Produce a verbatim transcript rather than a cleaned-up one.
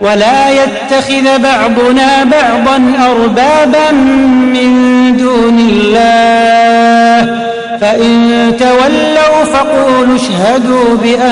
ولا يتخذ بعضنا بعضا أربابا من دون الله فإن تولوا فقولوا اشهدوا بأننا